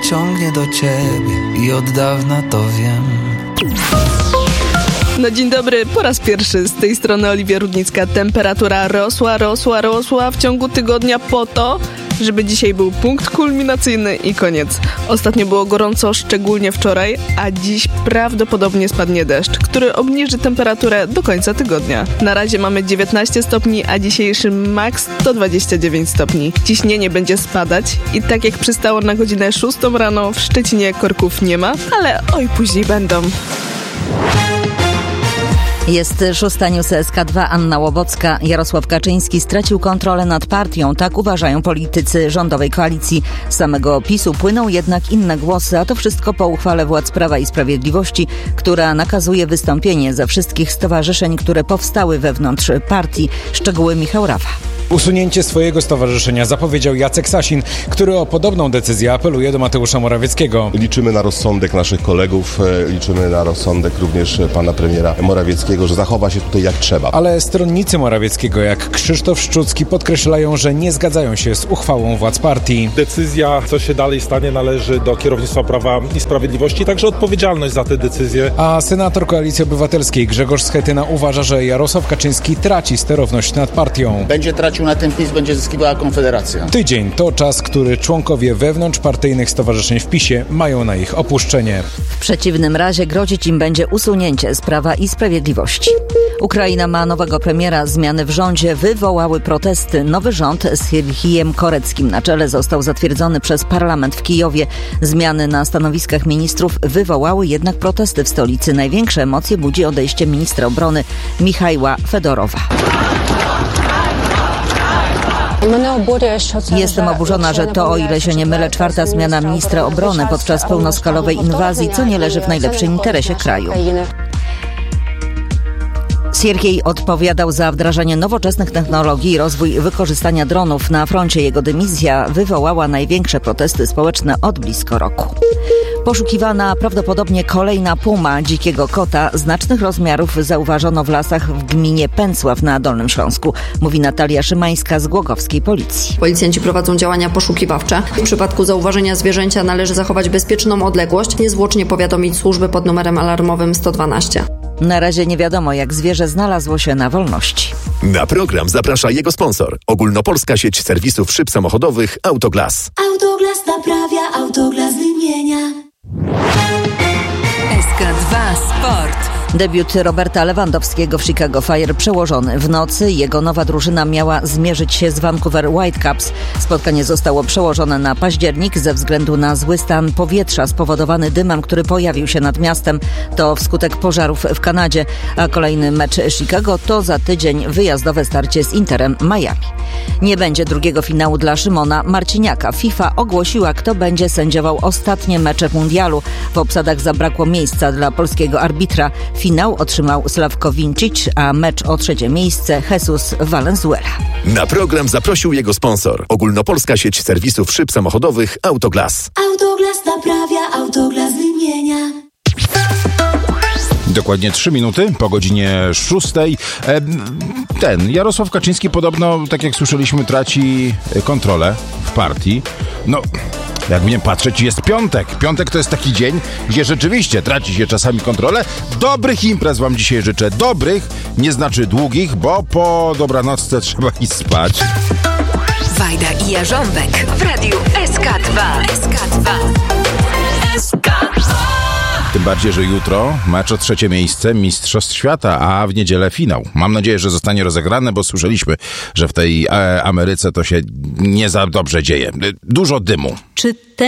ciągnie do ciebie i od dawna to wiem. No dzień dobry, po raz pierwszy z tej strony Oliwia Rudnicka. Temperatura rosła w ciągu tygodnia po to, żeby dzisiaj był punkt kulminacyjny i koniec. Ostatnio było gorąco, szczególnie wczoraj, a dziś prawdopodobnie spadnie deszcz, który obniży temperaturę do końca tygodnia. Na razie mamy 19 stopni, a dzisiejszy maks to 29 stopni. Ciśnienie będzie spadać i tak jak przystało na godzinę 6 rano, w Szczecinie korków nie ma, ale oj, później będą. Jest 6 news SK2, Anna Łobocka. Jarosław Kaczyński stracił kontrolę nad partią, tak uważają politycy rządowej koalicji. Z samego PiS-u płyną jednak inne głosy, a to wszystko po uchwale władz Prawa i Sprawiedliwości, która nakazuje wystąpienie ze wszystkich stowarzyszeń, które powstały wewnątrz partii. Szczegóły Michał Rawa. Usunięcie swojego stowarzyszenia zapowiedział Jacek Sasin, który o podobną decyzję apeluje do Mateusza Morawieckiego. Liczymy na rozsądek naszych kolegów, liczymy na rozsądek również pana premiera Morawieckiego, że zachowa się tutaj jak trzeba. Ale stronnicy Morawieckiego, jak Krzysztof Szczucki, podkreślają, że nie zgadzają się z uchwałą władz partii. Decyzja, co się dalej stanie, należy do kierownictwa Prawa i Sprawiedliwości, także odpowiedzialność za tę decyzję. A senator Koalicji Obywatelskiej Grzegorz Schetyna uważa, że Jarosław Kaczyński traci sterowność nad partią. Będzie tracił na ten PiS, będzie zyskiwała Konfederacja. Tydzień to czas, który członkowie wewnątrzpartyjnych stowarzyszeń w PiS-ie mają na ich opuszczenie. W przeciwnym razie grozić im będzie usunięcie z Prawa i Sprawiedliwości. Ukraina ma nowego premiera. Zmiany w rządzie wywołały protesty. Nowy rząd z Serhijem Koreckim na czele został zatwierdzony przez parlament w Kijowie. Zmiany na stanowiskach ministrów wywołały jednak protesty w stolicy. Największe emocje budzi odejście ministra obrony Michajła Fedorowa. Jestem oburzona, że to, o ile się nie mylę, 4. zmiana ministra obrony podczas pełnoskalowej inwazji, co nie leży w najlepszym interesie kraju. Sierhiej odpowiadał za wdrażanie nowoczesnych technologii i rozwój wykorzystania dronów na froncie. Jego dymisja wywołała największe protesty społeczne od blisko roku. Poszukiwana prawdopodobnie kolejna puma dzikiego kota znacznych rozmiarów zauważono w lasach w gminie Pęcław na Dolnym Śląsku, mówi Natalia Szymańska z głogowskiej policji. Policjanci prowadzą działania poszukiwawcze. W przypadku zauważenia zwierzęcia należy zachować bezpieczną odległość, niezwłocznie powiadomić służby pod numerem alarmowym 112. Na razie nie wiadomo, jak zwierzę znalazło się na wolności. Na program zaprasza jego sponsor. Ogólnopolska sieć serwisów szyb samochodowych Autoglas. Autoglas naprawia, Autoglas wymienia. SK2 Sport. Debiut Roberta Lewandowskiego w Chicago Fire przełożony w nocy. Jego nowa drużyna miała zmierzyć się z Vancouver Whitecaps. Spotkanie zostało przełożone na październik ze względu na zły stan powietrza spowodowany dymem, który pojawił się nad miastem. To wskutek pożarów w Kanadzie. A kolejny mecz Chicago to za tydzień wyjazdowe starcie z Interem Miami. Nie będzie drugiego finału dla Szymona Marciniaka. FIFA ogłosiła, kto będzie sędziował ostatnie mecze mundialu. W obsadach zabrakło miejsca dla polskiego arbitra. Finał otrzymał Slavko Vincic, a mecz o 3. miejsce Jesus Valenzuela. Na program zaprosił jego sponsor. Ogólnopolska sieć serwisów szyb samochodowych Autoglas. Autoglas naprawia, Autoglas wymienia. Dokładnie 3 minuty po godzinie 6. Jarosław Kaczyński podobno, tak jak słyszeliśmy, traci kontrolę w partii. No, jak mnie patrzeć, jest piątek. Piątek to jest taki dzień, gdzie rzeczywiście traci się czasami kontrolę. Dobrych imprez wam dzisiaj życzę. Dobrych, nie znaczy długich, bo po dobranocce trzeba iść spać. Wajda i Jarząbek w radiu SK2. SK2. SK2. Tym bardziej, że jutro mecz o 3. miejsce Mistrzostw Świata, a w niedzielę finał. Mam nadzieję, że zostanie rozegrane, bo słyszeliśmy, że w tej Ameryce to się nie za dobrze dzieje. Dużo dymu. Czy